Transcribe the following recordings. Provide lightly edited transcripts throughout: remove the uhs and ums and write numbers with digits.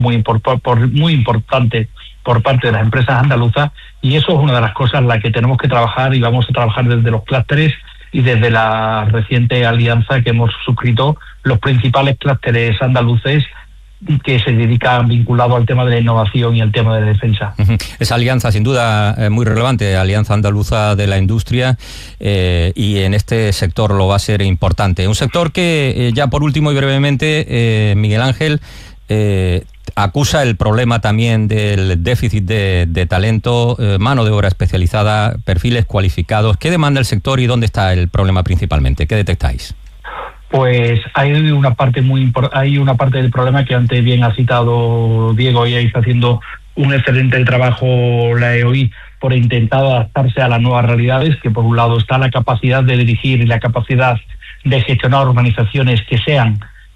muy importante por parte de las empresas andaluzas, y eso es una de las cosas en las que tenemos que trabajar, y vamos a trabajar desde los clústeres y desde la reciente alianza que hemos suscrito los principales clústeres andaluces que se dedican vinculado al tema de la innovación y al tema de defensa. Esa alianza, sin duda, muy relevante, Alianza Andaluza de la Industria, y en este sector lo va a ser importante. Un sector que, ya por último y brevemente, Miguel Ángel, acusa el problema también del déficit de talento, mano de obra especializada, perfiles cualificados. ¿Qué demanda el sector y dónde está el problema principalmente? ¿Qué detectáis? Pues hay una parte del problema que antes bien ha citado Diego, y ahí está haciendo un excelente trabajo la EOI por intentar adaptarse a las nuevas realidades, que por un lado está la capacidad de dirigir y la capacidad de gestionar organizaciones que sean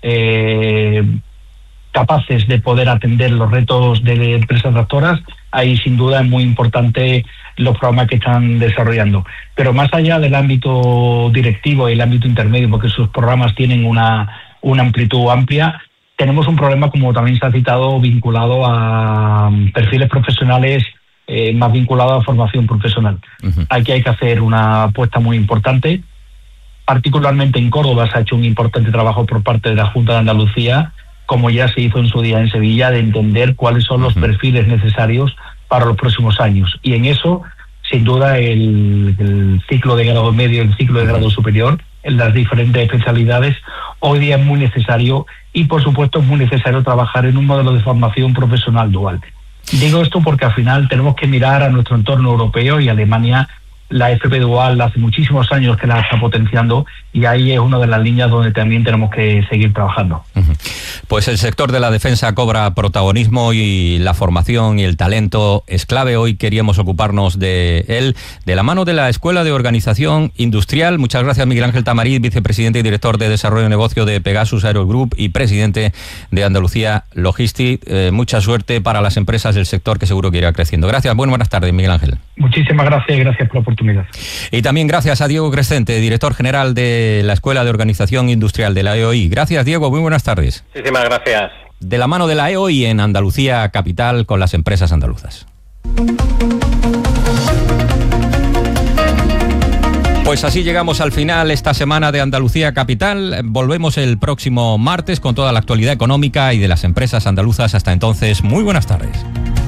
capaces de poder atender los retos de empresas tractoras. Ahí sin duda es muy importante los programas que están desarrollando. Pero más allá del ámbito directivo y el ámbito intermedio, porque sus programas tienen una amplitud amplia, tenemos un problema, como también se ha citado, vinculado a perfiles profesionales, más vinculado a formación profesional. Aquí hay que hacer una apuesta muy importante. Particularmente en Córdoba se ha hecho un importante trabajo por parte de la Junta de Andalucía, como ya se hizo en su día en Sevilla, de entender cuáles son los perfiles necesarios para los próximos años. Y en eso, sin duda, el ciclo de grado medio y el ciclo de grado superior, en las diferentes especialidades, hoy día es muy necesario, y por supuesto es muy necesario trabajar en un modelo de formación profesional dual. Digo esto porque al final tenemos que mirar a nuestro entorno europeo, y Alemania, la FP Dual hace muchísimos años que la está potenciando, y ahí es una de las líneas donde también tenemos que seguir trabajando. Pues el sector de la defensa cobra protagonismo, y la formación y el talento es clave. Hoy queríamos ocuparnos de él, de la mano de la Escuela de Organización Industrial. Muchas gracias, Miguel Ángel Tamariz, vicepresidente y director de Desarrollo de Negocio de Pegasus Aero Group y presidente de Andalucía Logistics. Mucha suerte para las empresas del sector, que seguro que irá creciendo. Gracias, buenas tardes, Miguel Ángel. Muchísimas gracias y gracias por la oportunidad. Y también gracias a Diego Crescente, director general de la Escuela de Organización Industrial de la EOI. Gracias, Diego, muy buenas tardes. Muchísimas gracias. De la mano de la EOI en Andalucía Capital, con las empresas andaluzas. Pues así llegamos al final esta semana de Andalucía Capital. Volvemos el próximo martes con toda la actualidad económica y de las empresas andaluzas. Hasta entonces, muy buenas tardes.